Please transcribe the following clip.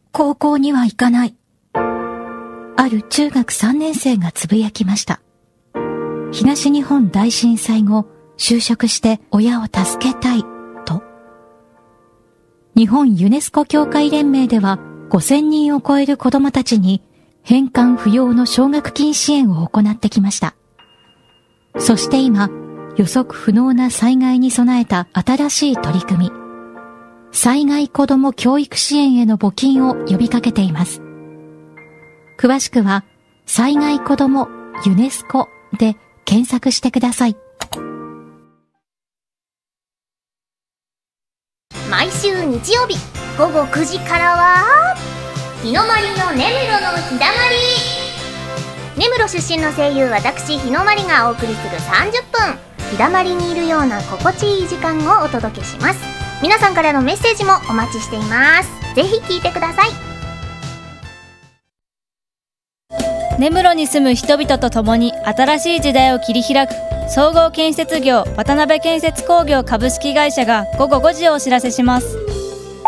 高校には行かない。ある中学3年生がつぶやきました。東日本大震災後、就職して親を助けたいと。日本ユネスコ協会連盟では5000人を超える子どもたちに返還不要の奨学金支援を行ってきました。そして今、予測不能な災害に備えた新しい取り組み、災害子ども教育支援への募金を呼びかけています。詳しくは、災害子どもユネスコで検索してください。 毎週日曜日午後9時からは日の丸の根室のひだまり。根室出身の声優私日の丸がお送りする30分、ひだまりにいるような心地いい時間をお届けします。皆さんからのメッセージもお待ちしています。ぜひ聞いてください。 根室に住む人々と共に新しい時代を切り開く総合建設業渡辺建設工業株式会社が午後5時をお知らせします。